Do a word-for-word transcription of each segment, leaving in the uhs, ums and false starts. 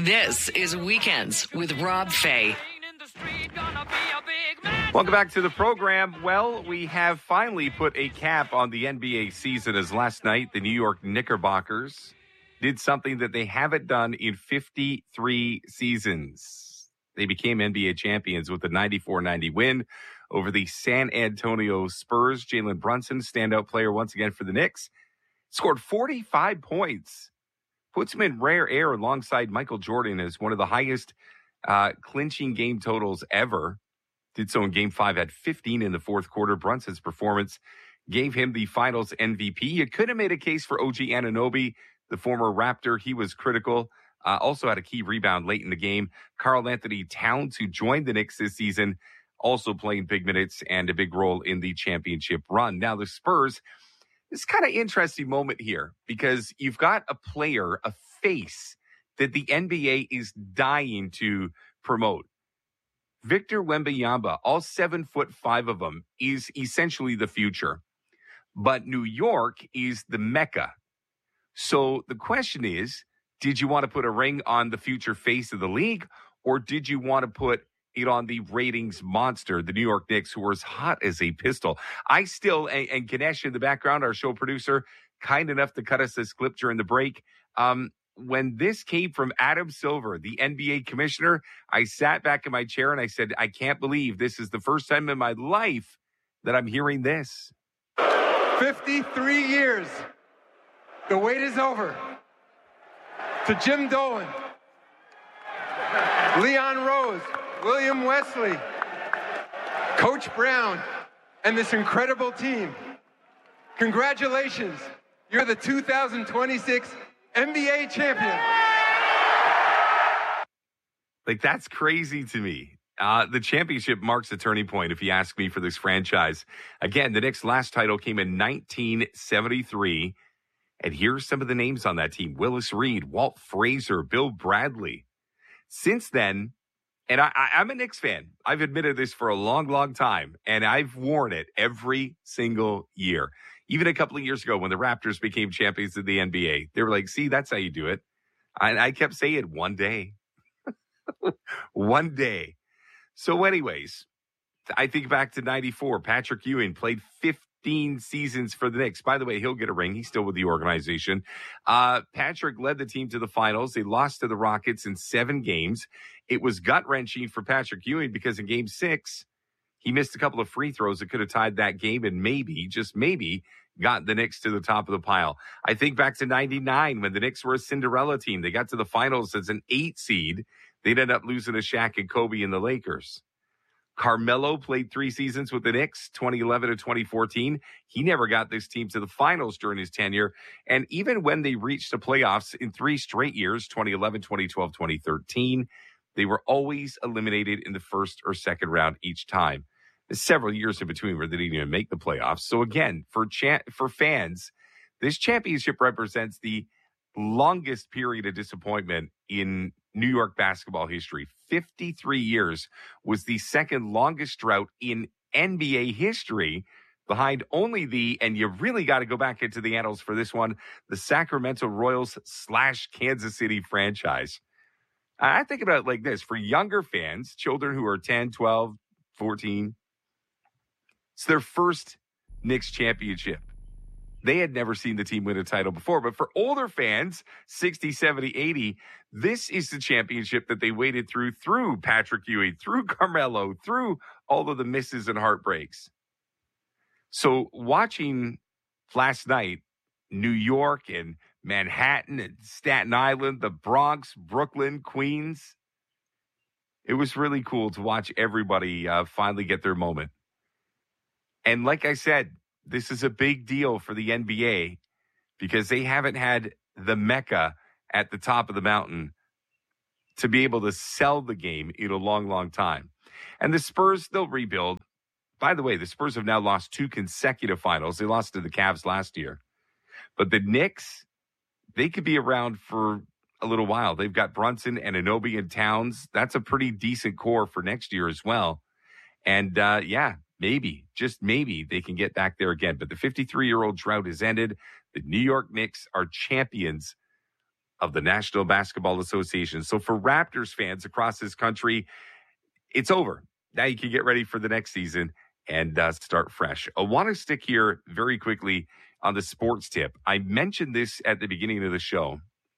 This is Weekends with Rob Fay. Welcome back to the program. Well, we have finally put a cap on the N B A season, as last night the New York Knickerbockers did something that they haven't done in fifty-three seasons. They became N B A champions with a ninety-four ninety win over the San Antonio Spurs. Jalen Brunson, standout player once again for the Knicks, scored forty-five points. Puts him in rare air alongside Michael Jordan as one of the highest uh, clinching game totals ever. Did so in game five, had fifteen in the fourth quarter. Brunson's performance gave him the finals M V P. You could have made a case for O G Anunoby, the former Raptor. He was critical. Uh, also had a key rebound late in the game. Karl Anthony Towns, who joined the Knicks this season, also playing big minutes and a big role in the championship run. Now the Spurs, it's kind of interesting moment here because you've got a player, a face that the N B A is dying to promote. Victor Wembanyama, all seven foot five of them, is essentially the future. But New York is the Mecca. So the question is, did you want to put a ring on the future face of the league, or did you want to put it on the ratings monster, the New York Knicks, who are as hot as a pistol? I still, and, and Ganesh in the background, our show producer, kind enough to cut us this clip during the break. Um, when this came from Adam Silver, the N B A commissioner, I sat back in my chair and I said, I can't believe this is the first time in my life that I'm hearing this. fifty-three years. The wait is over. To Jim Dolan, Leon Rose, William Wesley, Coach Brown, and this incredible team. Congratulations. You're the two thousand twenty-six N B A champion. Like, that's crazy to me. Uh, the championship marks a turning point, if you ask me, for this franchise. Again, the Knicks' last title came in nineteen seventy-three. And here's some of the names on that team. Willis Reed, Walt Frazier, Bill Bradley. Since then, and I, I, I'm a Knicks fan. I've admitted this for a long, long time, and I've worn it every single year. Even a couple of years ago when the Raptors became champions of the N B A, they were like, see, that's how you do it. And I kept saying one day. One day. So anyways, I think back to ninety-four. Patrick Ewing played fifteen seasons for the Knicks. By the way, he'll get a ring. He's still with the organization. Uh, Patrick led the team to the finals. They lost to the Rockets in seven games. It was gut-wrenching for Patrick Ewing because in game six, he missed a couple of free throws that could have tied that game and maybe, just maybe, got the Knicks to the top of the pile. I think back to ninety-nine when the Knicks were a Cinderella team. They got to the finals as an eight seed. They'd end up losing to Shaq and Kobe and the Lakers. Carmelo played three seasons with the Knicks, twenty eleven to twenty fourteen. He never got this team to the finals during his tenure. And even when they reached the playoffs in three straight years, twenty eleven, twenty twelve, twenty thirteen, they were always eliminated in the first or second round each time. There's several years in between where they didn't even make the playoffs. So again, for cha- for fans, this championship represents the longest period of disappointment in New York basketball history. fifty-three years was the second longest drought in N B A history, behind only the, and you really got to go back into the annals for this one, the Sacramento Royals slash Kansas City franchise. I think about it like this. For younger fans, children who are ten, twelve, fourteen, it's their first Knicks championship. They had never seen the team win a title before. But for older fans, sixty, seventy, eighty, this is the championship that they waded through, through Patrick Ewing, through Carmelo, through all of the misses and heartbreaks. So watching last night, New York and Manhattan and Staten Island, the Bronx, Brooklyn, Queens, it was really cool to watch everybody uh, finally get their moment. And like I said, this is a big deal for the N B A because they haven't had the Mecca at the top of the mountain to be able to sell the game in a long, long time. And the Spurs, they'll rebuild. By the way, the Spurs have now lost two consecutive finals. They lost to the Cavs last year. But the Knicks, they could be around for a little while. They've got Brunson and Anunoby and Towns. That's a pretty decent core for next year as well. And, uh, yeah, maybe, just maybe they can get back there again. But the fifty-three-year-old drought has ended. The New York Knicks are champions of the National Basketball Association. So for Raptors fans across this country, it's over. Now you can get ready for the next season and uh, start fresh. I want to stick here very quickly on the sports tip. I mentioned this at the beginning of the show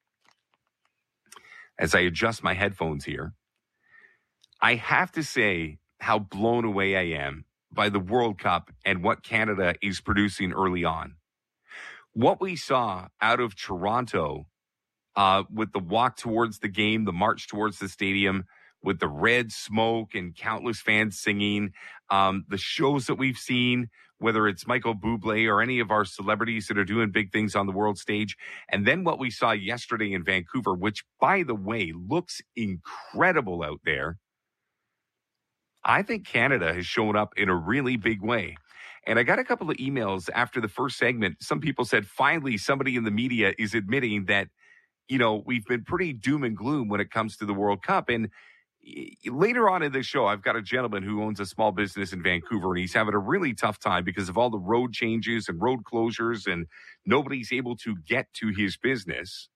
as I adjust my headphones here. I have to say how blown away I am by the World Cup and what Canada is producing early on. What we saw out of Toronto uh, with the walk towards the game, the march towards the stadium, with the red smoke and countless fans singing, um, the shows that we've seen, whether it's Michael Bublé or any of our celebrities that are doing big things on the world stage. And then what we saw yesterday in Vancouver, which, by the way, looks incredible out there. I think Canada has shown up in a really big way. And I got a couple of emails after the first segment. Some people said, finally, somebody in the media is admitting that, you know, we've been pretty doom and gloom when it comes to the World Cup. And later on in the show, I've got a gentleman who owns a small business in Vancouver, and he's having a really tough time because of all the road changes and road closures, and nobody's able to get to his business.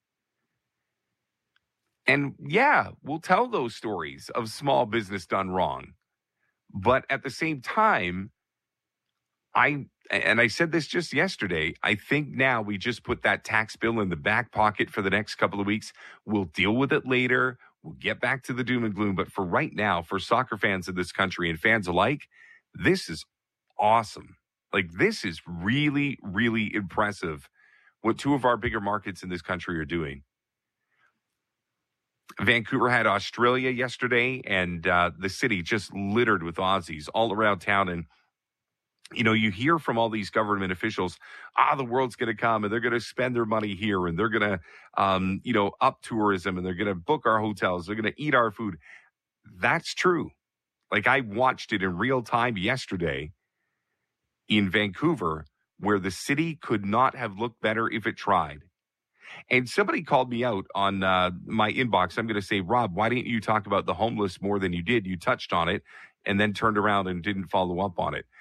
And yeah, we'll tell those stories of small business done wrong. But at the same time, I, and I said this just yesterday, I think now we just put that tax bill in the back pocket for the next couple of weeks. We'll deal with it later. We'll get back to the doom and gloom. But for right now, for soccer fans in this country and fans alike, this is awesome. Like, this is really, really impressive what two of our bigger markets in this country are doing. Vancouver had Australia yesterday, and uh, the city just littered with Aussies all around town. And, you know, you hear from all these government officials, ah, the world's going to come and they're going to spend their money here and they're going to, um, you know, up tourism and they're going to book our hotels. They're going to eat our food. That's true. Like, I watched it in real time yesterday in Vancouver, where the city could not have looked better if it tried. And somebody called me out on uh, my inbox. I'm going to say, Rob, why didn't you talk about the homeless more than you did? You touched on it and then turned around and didn't follow up on it.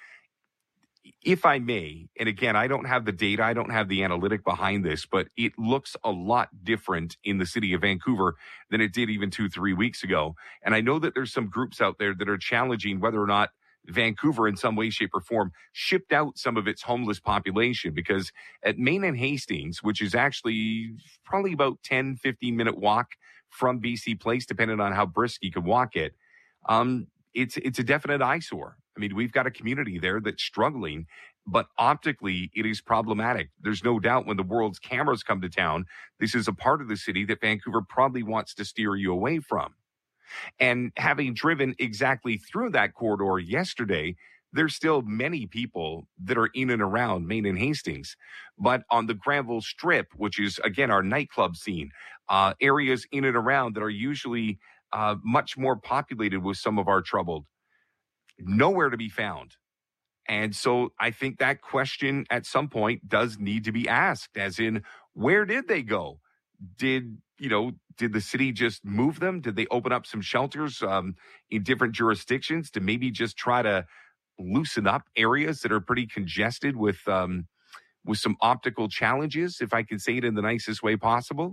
If I may, and again, I don't have the data, I don't have the analytic behind this, but it looks a lot different in the city of Vancouver than it did even two, three weeks ago. And I know that there's some groups out there that are challenging whether or not Vancouver in some way, shape, or form shipped out some of its homeless population, because at Main and Hastings, which is actually probably about ten, fifteen minute walk from B C Place, depending on how brisk you can walk it, um, it's it's a definite eyesore. I mean, we've got a community there that's struggling, but optically it is problematic. There's no doubt when the world's cameras come to town, this is a part of the city that Vancouver probably wants to steer you away from. And having driven exactly through that corridor yesterday, there's still many people that are in and around Main and Hastings. But on the Granville Strip, which is, again, our nightclub scene, uh, areas in and around that are usually uh, much more populated with some of our troubled, nowhere to be found. And so I think that question at some point does need to be asked, as in, where did they go? Did, you know, did the city just move them? Did they open up some shelters um, in different jurisdictions to maybe just try to loosen up areas that are pretty congested with um, with some optical challenges, if I can say it in the nicest way possible?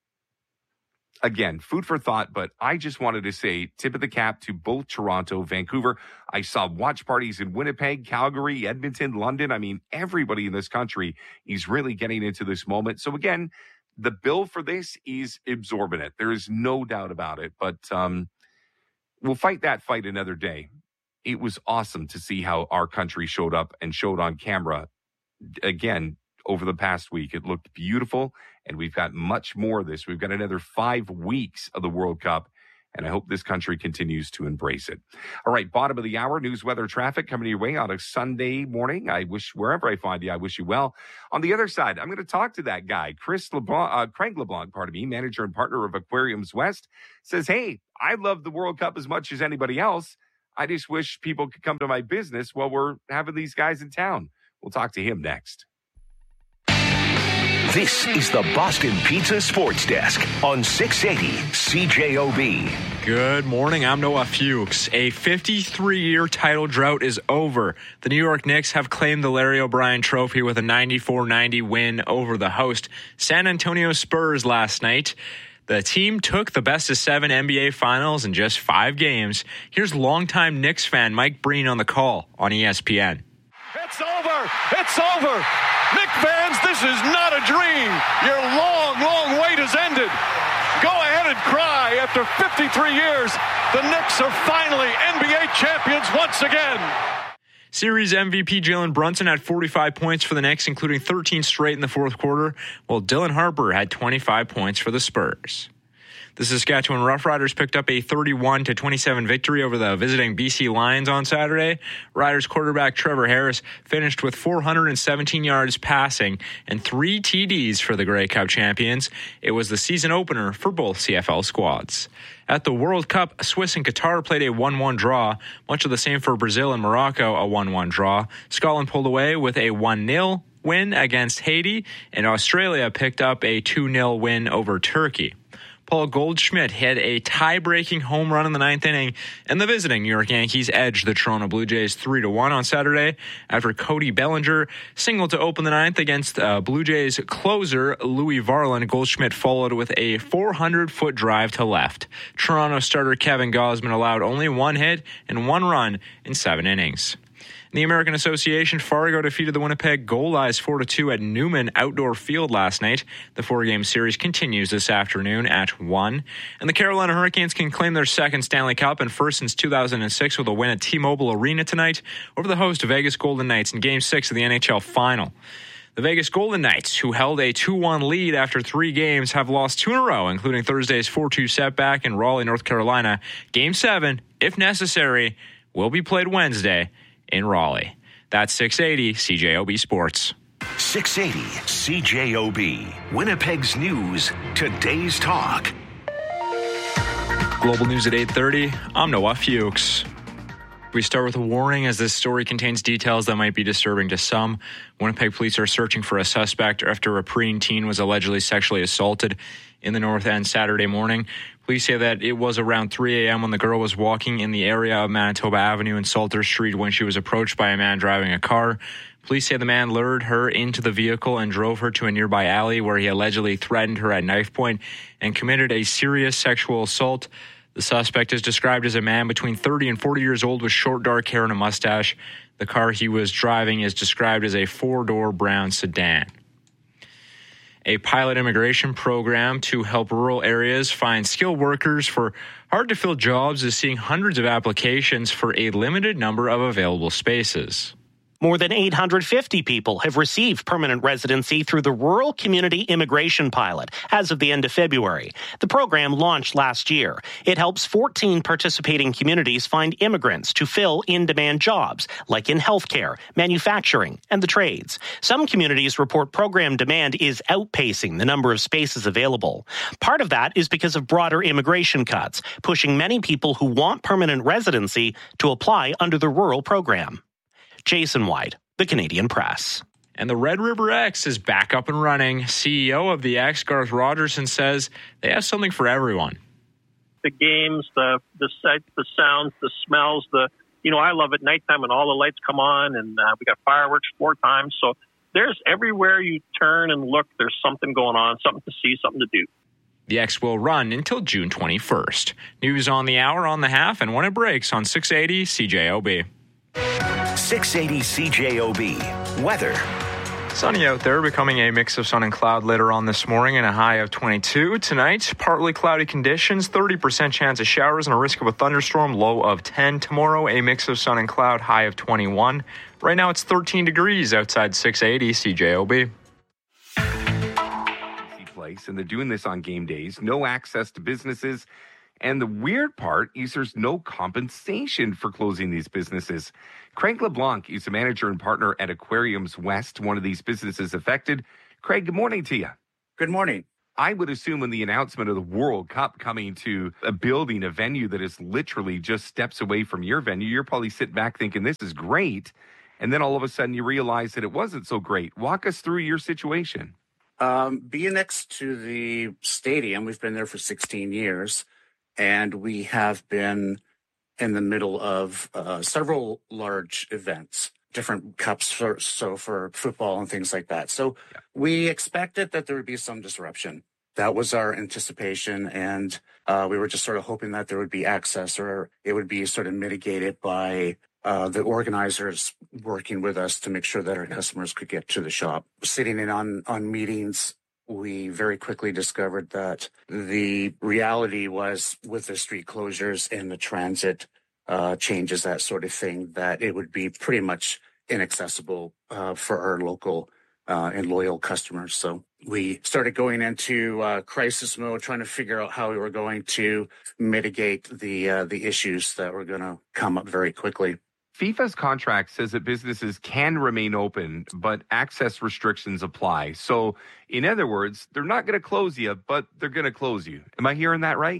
Again, food for thought, but I just wanted to say tip of the cap to both Toronto, Vancouver. I saw watch parties in Winnipeg, Calgary, Edmonton, London. I mean, everybody in this country is really getting into this moment. So again, the bill for this is exorbitant. There is no doubt about it, but um, we'll fight that fight another day. It was awesome to see how our country showed up and showed on camera again over the past week. It looked beautiful, and we've got much more of this. We've got another five weeks of the World Cup, and I hope this country continues to embrace it. All right, bottom of the hour, news, weather, traffic coming your way on a Sunday morning. I wish, wherever I find you, I wish you well. On the other side, I'm going to talk to that guy, Chris LeBlanc, uh, Craig LeBlanc, pardon me, manager and partner of Aquariums West, says, hey, I love the World Cup as much as anybody else. I just wish people could come to my business while we're having these guys in town. We'll talk to him next. This is the Boston Pizza Sports Desk on six eighty C J O B. Good morning, I'm Noah Fuchs. A fifty-three-year title drought is over. The New York Knicks have claimed the Larry O'Brien Trophy with a ninety-four ninety win over the host San Antonio Spurs last night. The team took the best-of-seven N B A Finals in just five games. Here's longtime Knicks fan Mike Breen on the call on E S P N. It's over! It's over! Knicks fans, this is not a dream! Your long, long wait has ended! Go ahead and cry. After fifty-three years, the Knicks are finally N B A champions once again. Series M V P Jalen Brunson had forty-five points for the Knicks, including thirteen straight in the fourth quarter, while Dylan Harper had twenty-five points for the Spurs. The Saskatchewan Roughriders picked up a thirty-one to twenty-seven victory over the visiting B C Lions on Saturday. Riders quarterback Trevor Harris finished with four hundred seventeen yards passing and three T Ds for the Grey Cup champions. It was the season opener for both C F L squads. At the World Cup, Swiss and Qatar played a one one draw. Much of the same for Brazil and Morocco, a one one draw. Scotland pulled away with a one nil win against Haiti, and Australia picked up a two nil win over Turkey. Paul Goldschmidt hit a tie-breaking home run in the ninth inning, and the visiting New York Yankees edged the Toronto Blue Jays three to one on Saturday after Cody Bellinger singled to open the ninth against uh, Blue Jays closer Louis Varland. Goldschmidt followed with a four hundred foot drive to left. Toronto starter Kevin Gausman allowed only one hit and one run in seven innings. In the American Association, Fargo defeated the Winnipeg Goldeyes four to two at Newman Outdoor Field last night. The four-game series continues this afternoon at one. And the Carolina Hurricanes can claim their second Stanley Cup and first since two thousand six with a win at T-Mobile Arena tonight over the host Vegas Golden Knights in Game six of the N H L Final. The Vegas Golden Knights, who held a two one lead after three games, have lost two in a row, including Thursday's four two setback in Raleigh, North Carolina. Game seven, if necessary, will be played Wednesday in Raleigh. That's six eighty C J O B Sports. six eighty C J O B. Winnipeg's news, today's talk. Global news at eight thirty. I'm Noah Fuchs. We start with a warning as this story contains details that might be disturbing to some. Winnipeg police are searching for a suspect after a preteen teen was allegedly sexually assaulted in the North End Saturday morning. Police say that it was around three a.m. when the girl was walking in the area of Manitoba Avenue and Salter Street when she was approached by a man driving a car. Police say the man lured her into the vehicle and drove her to a nearby alley where he allegedly threatened her at knife point and committed a serious sexual assault. The suspect is described as a man between thirty and forty years old with short dark hair and a mustache. The car he was driving is described as a four-door brown sedan. A pilot immigration program to help rural areas find skilled workers for hard-to-fill jobs is seeing hundreds of applications for a limited number of available spaces. More than eight hundred fifty people have received permanent residency through the Rural Community Immigration Pilot as of the end of February. The program launched last year. It helps fourteen participating communities find immigrants to fill in-demand jobs, like in healthcare, manufacturing, and the trades. Some communities report program demand is outpacing the number of spaces available. Part of that is because of broader immigration cuts, pushing many people who want permanent residency to apply under the rural program. Jason White, The Canadian Press. And the Red River X is back up and running. C E O of the X, Garth Rogerson, says they have something for everyone. The games, the the sights, the sounds, the smells, the you know, I love it nighttime when all the lights come on and uh, we got fireworks four times. So there's everywhere you turn and look, there's something going on, something to see, something to do. The X will run until June twenty-first. News on the hour, on the half, and when it breaks on six eighty C J O B. six eighty C J O B. Weather. Sunny out there, becoming a mix of sun and cloud later on this morning and a high of twenty-two. Tonight, partly cloudy conditions, thirty percent chance of showers and a risk of a thunderstorm, low of ten. Tomorrow, a mix of sun and cloud, high of twenty-one. Right now, it's thirteen degrees outside six eighty C J O B. Place, and they're doing this on game days. No access to businesses. And the weird part is there's no compensation for closing these businesses. Craig LeBlanc is a manager and partner at Aquariums West, one of these businesses affected. Craig, good morning to you. Good morning. I would assume when the announcement of the World Cup coming to a building, a venue that is literally just steps away from your venue, you're probably sitting back thinking this is great. And then all of a sudden you realize that it wasn't so great. Walk us through your situation. Um, being next to the stadium, we've been there for sixteen years, and we have been in the middle of uh, several large events, different cups, for, so for football and things like that. So yeah. we expected that there would be some disruption. That was our anticipation, and uh, we were just sort of hoping that there would be access, or it would be sort of mitigated by uh, the organizers working with us to make sure that our customers could get to the shop. Sitting in on, on meetings, we very quickly discovered that the reality was, with the street closures and the transit uh, changes, that sort of thing, that it would be pretty much inaccessible uh, for our local uh, and loyal customers. So we started going into uh, crisis mode, trying to figure out how we were going to mitigate the uh, the issues that were going to come up very quickly. FIFA's contract says that businesses can remain open, but access restrictions apply. So, in other words, they're not going to close you, but they're going to close you. Am I hearing that right?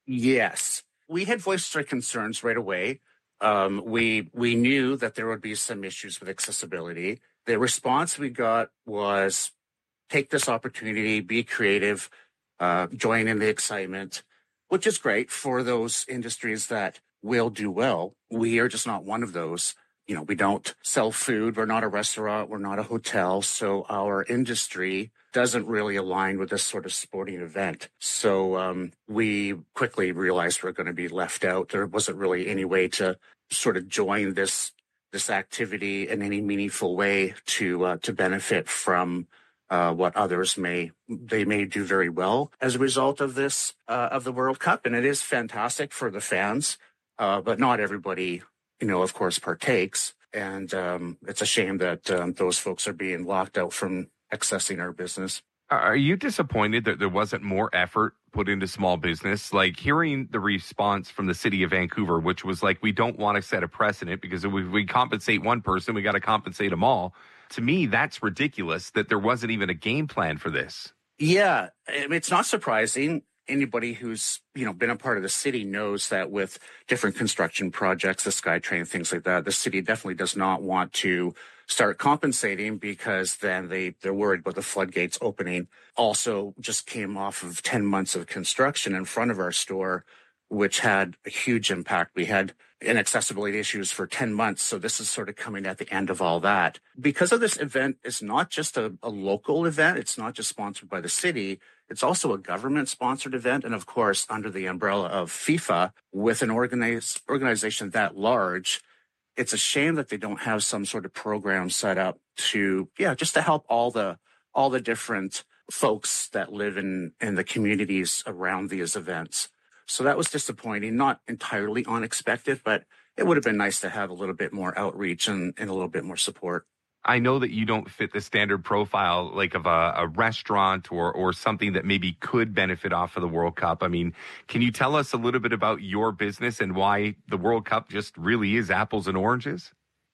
Yes. We had voiced our concerns right away. Um, we we knew that there would be some issues with accessibility. The response we got was, take this opportunity, be creative, uh, join in the excitement, which is great for those industries that will do well. We are just not one of those. You know, we don't sell food. We're not a restaurant. We're not a hotel. So our industry doesn't really align with this sort of sporting event. So um, we quickly realized we're going to be left out. There wasn't really any way to sort of join this this activity in any meaningful way to uh, to benefit from uh, what others may they may do very well as a result of this uh, of the World Cup. And it is fantastic for the fans. Uh, but not everybody, you know, of course, partakes. And um, it's a shame that um, those folks are being locked out from accessing our business. Are you disappointed that there wasn't more effort put into small business? Like hearing the response from the city of Vancouver, which was like, we don't want to set a precedent because if we, we compensate one person, we got to compensate them all. To me, that's ridiculous that there wasn't even a game plan for this. Yeah, I mean, it's not surprising. Anybody who's, you know, been a part of the city knows that with different construction projects, the SkyTrain, things like that, the city definitely does not want to start compensating because then they, they're worried about the floodgates opening. Also just came off of ten months of construction in front of our store, which had a huge impact. We had inaccessibility issues for ten months. So this is sort of coming at the end of all that. Because of this event, it's not just a, a local event. It's not just sponsored by the city. It's also a government-sponsored event, and of course, under the umbrella of FIFA, with an organize, organization that large, it's a shame that they don't have some sort of program set up to, yeah, just to help all the all the different folks that live in, in the communities around these events. So that was disappointing, not entirely unexpected, but it would have been nice to have a little bit more outreach and, and a little bit more support. I know that you don't fit the standard profile like of a, a restaurant or or something that maybe could benefit off of the World Cup. I mean, can you tell us a little bit about your business and why the World Cup just really is apples and oranges?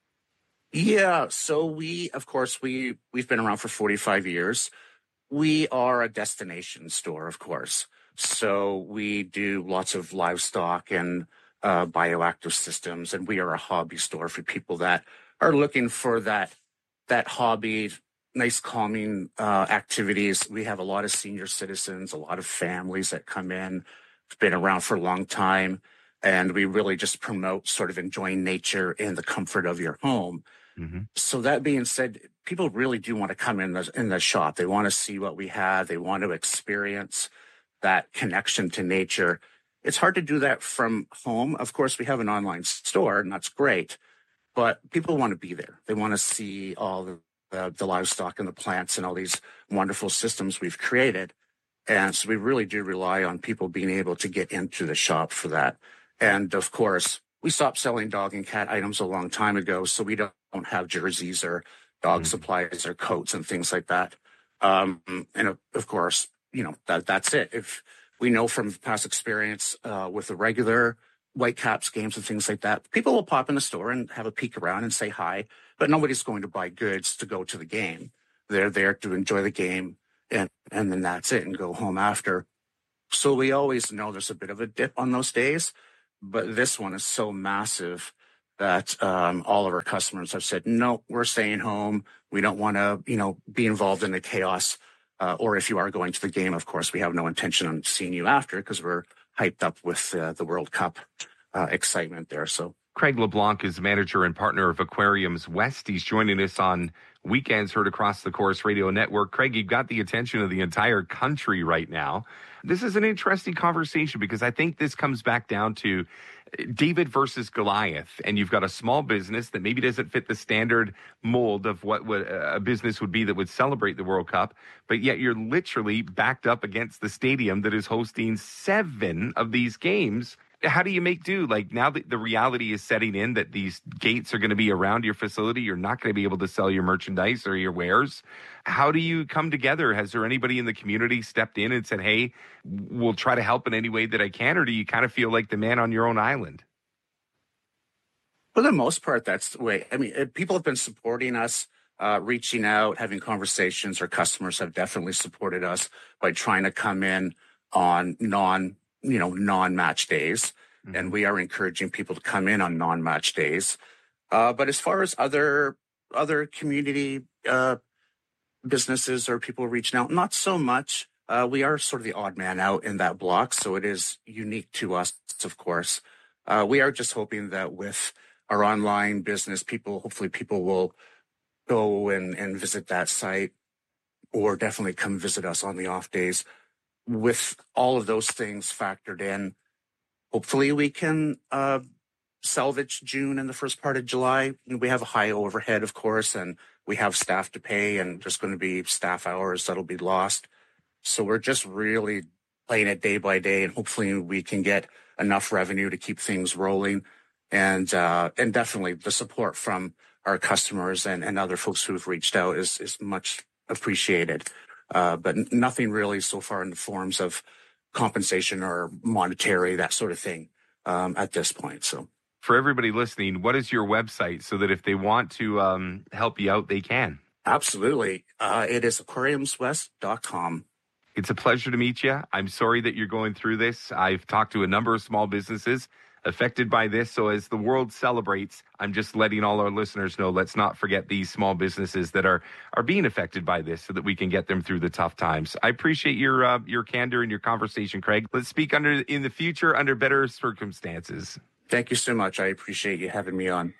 Yeah, so we, of course, we, we've been around for forty-five years. We are a destination store, of course. So we do lots of livestock and uh, bioactive systems, and we are a hobby store for people that are looking for that that hobby, nice calming uh, activities. We have a lot of senior citizens, a lot of families that come in, have been around for a long time, and we really just promote sort of enjoying nature in the comfort of your home. Mm-hmm. So that being said, people really do want to come in the, in the shop. They want to see what we have. They want to experience that connection to nature. It's hard to do that from home. Of course, we have an online store, and that's great. But people want to be there. They want to see all the, the, the livestock and the plants and all these wonderful systems we've created. And so we really do rely on people being able to get into the shop for that. And of course, we stopped selling dog and cat items a long time ago, so we don't have jerseys or dog mm-hmm. supplies or coats and things like that. Um, and of, of course, you know, that that's it. If we know from past experience uh, with the regular Whitecaps games and things like that, people will pop in the store and have a peek around and say hi, but nobody's going to buy goods to go to the game. They're there to enjoy the game, and, and then that's it, and go home after. So we always know there's a bit of a dip on those days, but this one is so massive that um, all of our customers have said, no, we're staying home. We don't want to, you know, be involved in the chaos Uh, or if you are going to the game, of course, we have no intention on seeing you after because we're hyped up with uh, the World Cup uh, excitement there. So Craig LeBlanc is manager and partner of Aquariums West. He's joining us on Weekends Heard Across the Chorus Radio Network. Craig, you've got the attention of the entire country right now. This is an interesting conversation because I think this comes back down to David versus Goliath, and you've got a small business that maybe doesn't fit the standard mold of what would, uh, a business would be that would celebrate the World Cup, but yet you're literally backed up against the stadium that is hosting seven of these games. How do you make do? Like, now that the reality is setting in that these gates are going to be around your facility, you're not going to be able to sell your merchandise or your wares. How do you come together? Has there anybody in the community stepped in and said, hey, we'll try to help in any way that I can? Or do you kind of feel like the man on your own island? For the most part, that's the way. I mean, people have been supporting us, uh, reaching out, having conversations. Our customers have definitely supported us by trying to come in on non you know, non-match days. Mm-hmm. And we are encouraging people to come in on non-match days. Uh, but as far as other, other community, uh, businesses or people reaching out, not so much. Uh, we are sort of the odd man out in that block. So it is unique to us, of course. Uh, we are just hoping that with our online business, people, hopefully people will go and, and visit that site or definitely come visit us on the off days. With all of those things factored in, hopefully we can uh, salvage June and the first part of July. We have a high overhead, of course, and we have staff to pay, and there's going to be staff hours that'll be lost. So we're just really playing it day by day, and hopefully we can get enough revenue to keep things rolling. And uh, and definitely the support from our customers and, and other folks who've reached out is is much appreciated. Uh, but nothing really so far in the forms of compensation or monetary, that sort of thing, um, at this point. So for everybody listening, what is your website so that if they want to um, help you out, they can? Absolutely. Uh, it is aquariums west dot com. It's a pleasure to meet you. I'm sorry that you're going through this. I've talked to a number of small businesses affected by this. So as the world celebrates, I'm just letting all our listeners know, let's not forget these small businesses that are are being affected by this so that we can get them through the tough times. I appreciate your uh, your candor and your conversation, Craig. Let's speak under in the future under better circumstances. Thank you so much. I appreciate you having me on.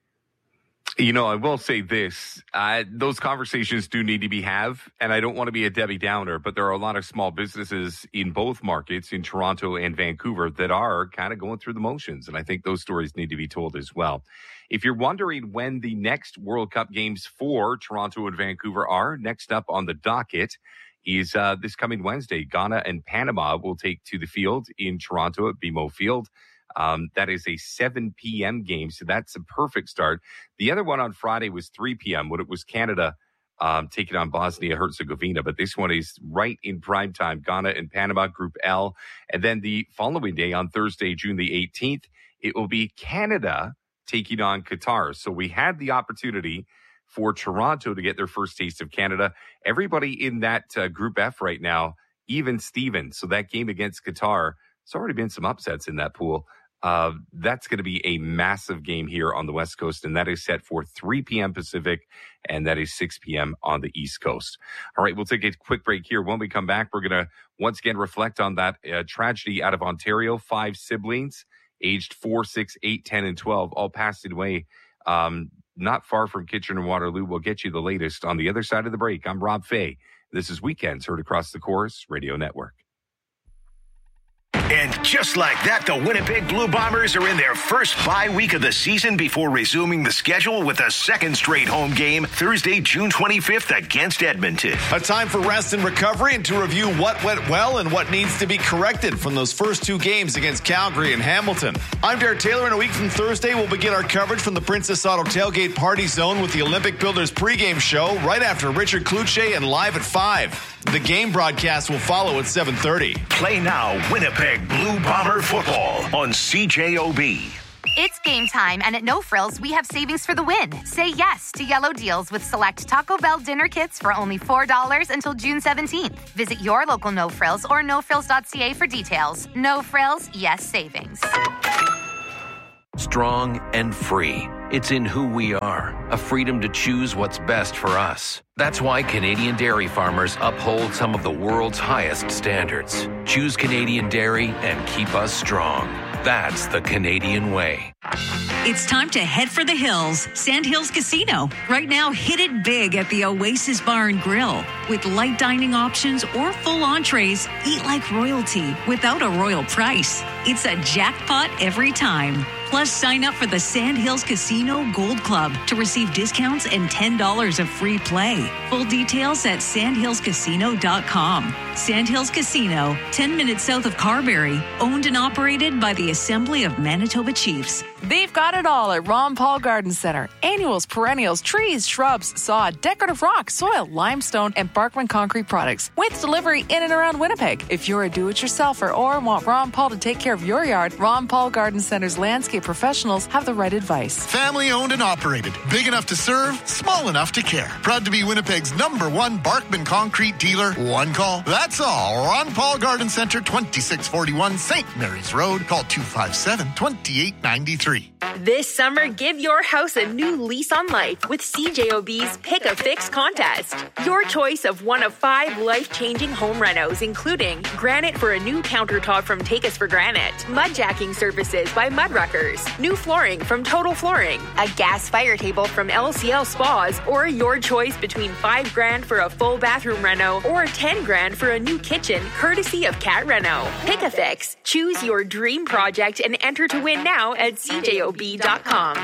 You know, I will say this, uh, those conversations do need to be have, and I don't want to be a Debbie Downer, but there are a lot of small businesses in both markets, in Toronto and Vancouver, that are kind of going through the motions, and I think those stories need to be told as well. If you're wondering when the next World Cup games for Toronto and Vancouver are, next up on the docket is uh, this coming Wednesday. Ghana and Panama will take to the field in Toronto at B M O Field. Um, that is a seven p.m. game, so that's a perfect start. The other one on Friday was three p.m. when it was Canada um, taking on Bosnia-Herzegovina, but this one is right in prime time, Ghana and Panama, Group L. And then the following day, on Thursday, June the eighteenth, it will be Canada taking on Qatar. So we had the opportunity for Toronto to get their first taste of Canada. Everybody in that uh, Group F right now, even Steven. So that game against Qatar, there's already been some upsets in that pool. Uh, that's going to be a massive game here on the West Coast, and that is set for three p.m. Pacific, and that is six p.m. on the East Coast. All right, we'll take a quick break here. When we come back, we're going to once again reflect on that uh, tragedy out of Ontario. Five siblings, aged four, six, eight, ten, and twelve, all passed away um, not far from Kitchener-Waterloo. We'll get you the latest on the other side of the break. I'm Rob Fay. This is Weekends Heard Across the Chorus Radio Network. And just like that, the Winnipeg Blue Bombers are in their first bye week of the season before resuming the schedule with a second straight home game Thursday, June twenty-fifth against Edmonton. A time for rest and recovery and to review what went well and what needs to be corrected from those first two games against Calgary and Hamilton. I'm Derek Taylor, and a week from Thursday, we'll begin our coverage from the Princess Auto Tailgate Party Zone with the Olympic Builders pregame show right after Richard Kluche and live at five. The game broadcast will follow at seven thirty. Play now, Winnipeg Blue Bomber football on C J O B. It's game time, and at No Frills, we have savings for the win. Say yes to yellow deals with select Taco Bell dinner kits for only four dollars until June seventeenth. Visit your local No Frills or no frills dot c a for details. No Frills, yes savings. Strong and free. It's in who we are, a freedom to choose what's best for us. That's why Canadian dairy farmers uphold some of the world's highest standards. Choose Canadian dairy and keep us strong. That's the Canadian way. It's time to head for the hills. Sandhills Casino. Right now, hit it big at the Oasis Bar and Grill. With light dining options or full entrees, eat like royalty without a royal price. It's a jackpot every time. Plus, sign up for the Sandhills Casino Gold Club to receive discounts and ten dollars of free play. Full details at sandhills casino dot com. Sandhills Casino, ten minutes south of Carberry, owned and operated by the Assembly of Manitoba Chiefs. They've got it all at Ron Paul Garden Center. Annuals, perennials, trees, shrubs, sod, decorative rock, soil, limestone, and Barkman concrete products. With delivery in and around Winnipeg. If you're a do-it-yourselfer or want Ron Paul to take care of your yard, Ron Paul Garden Center's landscape professionals have the right advice. Family owned and operated. Big enough to serve, small enough to care. Proud to be Winnipeg's number one Barkman concrete dealer. One call. That's all. Ron Paul Garden Center, twenty-six forty-one Saint Mary's Road. Call two five seven, two eight nine three. This summer, give your house a new lease on life with C J O B's Pick a Fix contest. Your choice of one of five life-changing home renos, including granite for a new countertop from Take Us for Granite, mudjacking services by Mudruckers, new flooring from Total Flooring, a gas fire table from L C L Spas, or your choice between five grand for a full bathroom reno or ten grand for a new kitchen, courtesy of Cat Reno. Pick a Fix. Choose your dream project and enter to win now at C J O B dot com.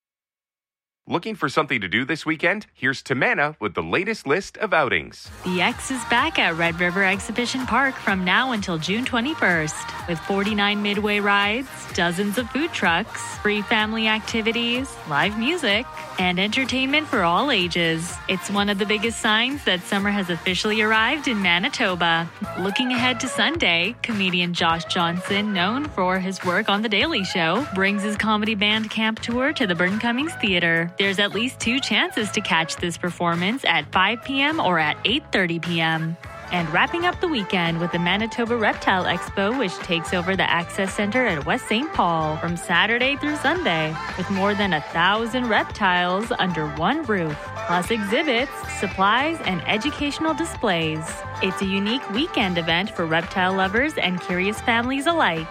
Looking for something to do this weekend? Here's Tamana with the latest list of outings. The X is back at Red River Exhibition Park from now until June twenty-first. With forty-nine midway rides, dozens of food trucks, free family activities, live music, and entertainment for all ages. It's one of the biggest signs that summer has officially arrived in Manitoba. Looking ahead to Sunday, comedian Josh Johnson, known for his work on The Daily Show, brings his comedy band camp tour to the Burton Cummings Theatre. There's at least two chances to catch this performance at five p.m. or at eight thirty p.m. And wrapping up the weekend with the Manitoba Reptile Expo, which takes over the Access Center at West Saint Paul from Saturday through Sunday, with more than a thousand reptiles under one roof, plus exhibits, supplies, and educational displays. It's a unique weekend event for reptile lovers and curious families alike.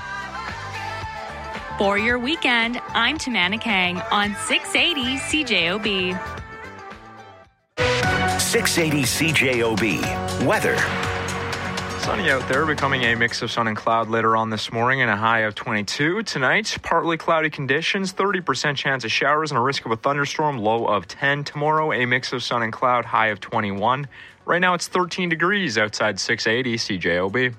For your weekend, I'm Tamana Kang on six eighty C J O B. six eighty C J O B. Weather. Sunny out there, becoming a mix of sun and cloud later on this morning and a high of twenty-two. Tonight, partly cloudy conditions, thirty percent chance of showers and a risk of a thunderstorm, low of ten. Tomorrow, a mix of sun and cloud, high of twenty-one. Right now, it's thirteen degrees outside six eighty C J O B.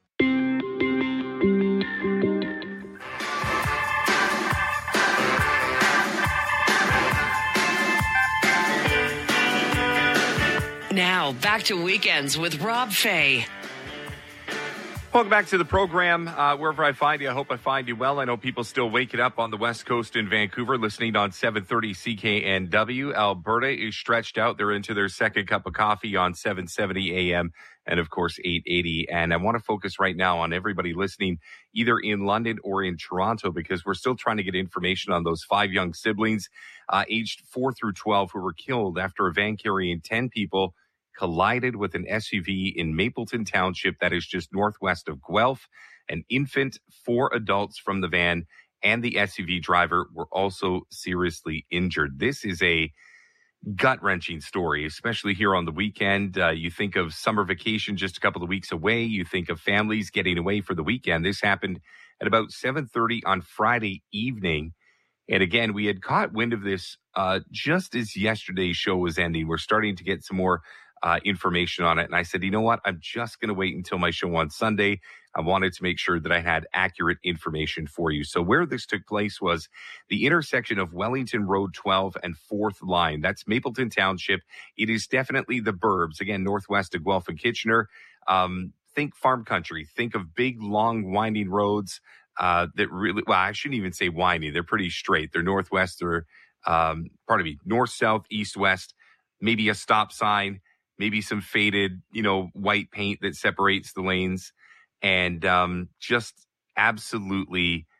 Now, back to Weekends with Rob Fay. Welcome back to the program. Uh, wherever I find you, I hope I find you well. I know people still waking up on the West Coast in Vancouver, listening on seven thirty C K N W. Alberta is stretched out. They're into their second cup of coffee on seven seventy A M and, of course, eight eighty. And I want to focus right now on everybody listening either in London or in Toronto, because we're still trying to get information on those five young siblings uh, aged four through twelve who were killed after a van carrying ten people collided with an S U V in Mapleton Township, that is just northwest of Guelph. An infant, four adults from the van, and the S U V driver were also seriously injured. This is a gut-wrenching story, especially here on the weekend. Uh, you think of summer vacation just a couple of weeks away. You think of families getting away for the weekend. This happened at about seven thirty on Friday evening. And again, we had caught wind of this uh, just as yesterday's show was ending. We're starting to get some more Uh, information on it. And I said, you know what? I'm just going to wait until my show on Sunday. I wanted to make sure that I had accurate information for you. So where this took place was the intersection of Wellington Road twelve and fourth Line. That's Mapleton Township. It is definitely the burbs. Again, northwest of Guelph and Kitchener. Um, think farm country. Think of big, long, winding roads uh, that really, well, I shouldn't even say winding. They're pretty straight. They're northwest or, um, pardon me, north, south, east, west, maybe a stop sign. Maybe some faded, you know, white paint that separates the lanes, and um, just absolutely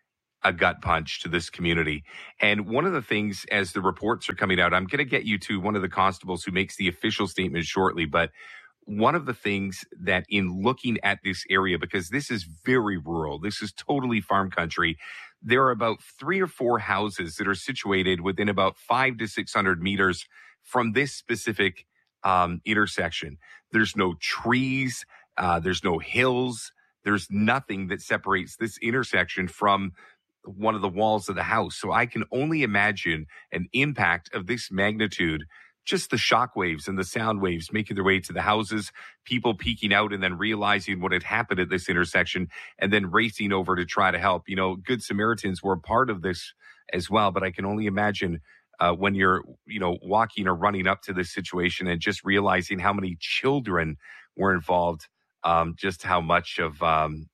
a gut punch to this community. And one of the things, as the reports are coming out, I'm going to get you to one of the constables who makes the official statement shortly, but one of the things that in looking at this area, because this is very rural, this is totally farm country, there are about three or four houses that are situated within about five to six hundred meters from this specific um, intersection. There's no trees, uh, there's no hills, there's nothing that separates this intersection from one of the walls of the house. So I can only imagine an impact of this magnitude, just the shock waves and the sound waves making their way to the houses, people peeking out and then realizing what had happened at this intersection and then racing over to try to help. You know, Good Samaritans were a part of this as well, but I can only imagine uh, when you're, you know, walking or running up to this situation and just realizing how many children were involved, um, just how much of, um,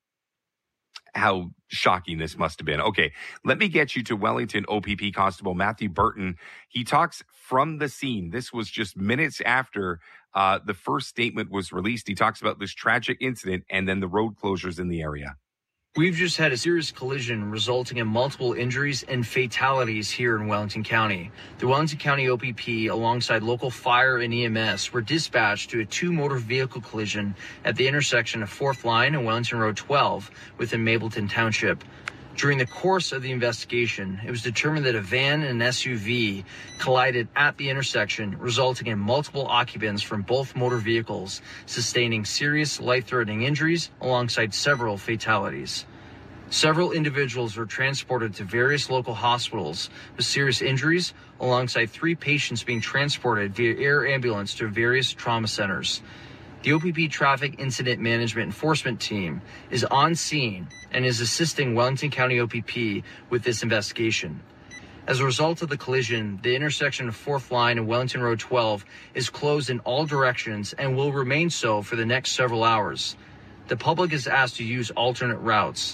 how shocking this must have been. Okay, let me get you to Wellington O P P Constable Matthew Burton. He talks from the scene. This was just minutes after uh, the first statement was released. He talks about this tragic incident and then the road closures in the area. We've just had a serious collision resulting in multiple injuries and fatalities here in Wellington County. The Wellington County O P P, alongside local fire and E M S, were dispatched to a two-motor vehicle collision at the intersection of fourth Line and Wellington Road twelve within Mapleton Township. During the course of the investigation, it was determined that a van and an S U V collided at the intersection, resulting in multiple occupants from both motor vehicles sustaining serious life-threatening injuries alongside several fatalities. Several individuals were transported to various local hospitals with serious injuries, alongside three patients being transported via air ambulance to various trauma centers. The O P P Traffic Incident Management Enforcement Team is on scene and is assisting Wellington County O P P with this investigation. As a result of the collision, the intersection of fourth Line and Wellington Road twelve is closed in all directions and will remain so for the next several hours. The public is asked to use alternate routes.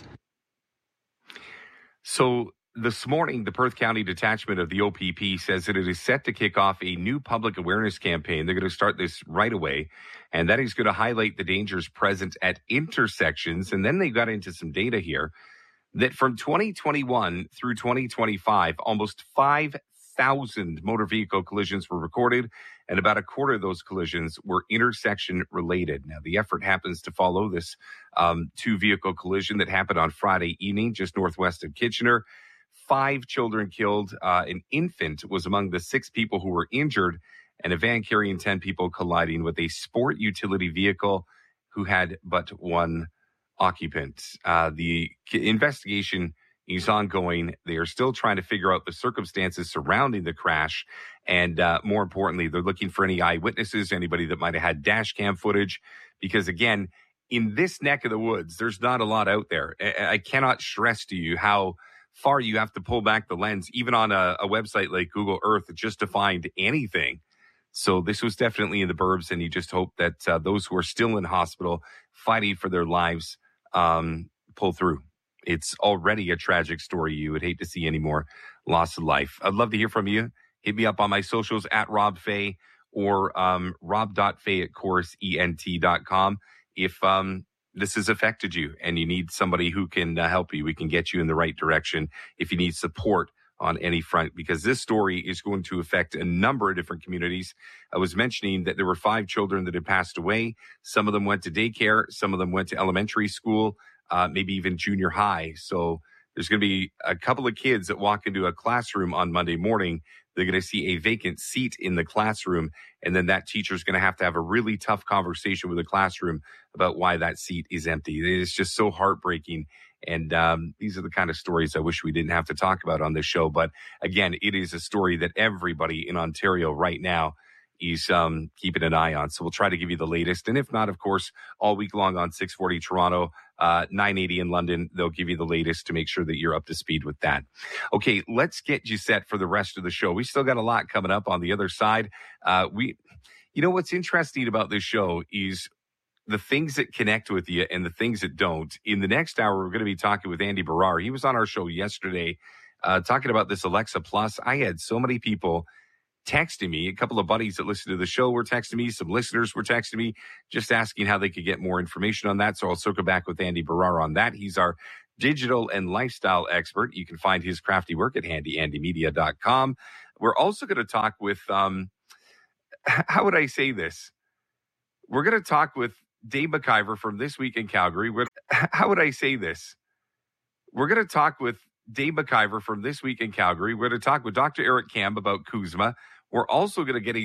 So this morning, the Perth County Detachment of the O P P says that it is set to kick off a new public awareness campaign. They're going to start this right away, and that is going to highlight the dangers present at intersections. And then they got into some data here that from twenty twenty-one through twenty twenty-five, almost five thousand motor vehicle collisions were recorded, and about a quarter of those collisions were intersection related. Now, the effort happens to follow this um, two-vehicle collision that happened on Friday evening just northwest of Kitchener. Five children killed. Uh, an infant was among the six people who were injured, and a van carrying ten people colliding with a sport utility vehicle who had but one occupant. Uh, the investigation is ongoing. They are still trying to figure out the circumstances surrounding the crash. And uh, more importantly, they're looking for any eyewitnesses, anybody that might have had dash cam footage, because again, in this neck of the woods, there's not a lot out there. I, I cannot stress to you how far you have to pull back the lens, even on a, a website like Google Earth, just to find anything. So this was definitely in the burbs, and you just hope that uh, those who are still in hospital fighting for their lives um, pull through. It's already a tragic story. You would hate to see any more loss of life. I'd love to hear from you. Hit me up on my socials at Rob Fay or um, rob.fay at chorus ent dot com. If um, this has affected you and you need somebody who can uh, help you, we can get you in the right direction if you need support on any front, because this story is going to affect a number of different communities. I was mentioning that there were five children that had passed away. Some of them went to daycare. Some of them went to elementary school, uh, maybe even junior high. So there's going to be a couple of kids that walk into a classroom on Monday morning. They're going to see a vacant seat in the classroom, and then that teacher's going to have to have a really tough conversation with the classroom about why that seat is empty. It's just so heartbreaking. And um, these are the kind of stories I wish we didn't have to talk about on this show. But again, it is a story that everybody in Ontario right now is um, keeping an eye on. So we'll try to give you the latest. And if not, of course, all week long on six forty Toronto, uh, nine eighty in London, they'll give you the latest to make sure that you're up to speed with that. Okay, let's get you set for the rest of the show. We still got a lot coming up on the other side. Uh, we, you know, what's interesting about this show is the things that connect with you and the things that don't. In the next hour, we're going to be talking with Andy Barrar. He was on our show yesterday uh, talking about this Alexa Plus. I had so many people texting me. A couple of buddies that listen to the show were texting me. Some listeners were texting me, just asking how they could get more information on that. So I'll circle back with Andy Barrar on that. He's our digital and lifestyle expert. You can find his crafty work at handy andy media dot com. We're also going to talk with, um, how would I say this? We're going to talk with Dave McIver from This Week in Calgary. We're, how would I say this? We're going to talk with Dave McIver from This Week in Calgary. We're going to talk with Doctor Eric Kam about Kuzma. We're also going to get a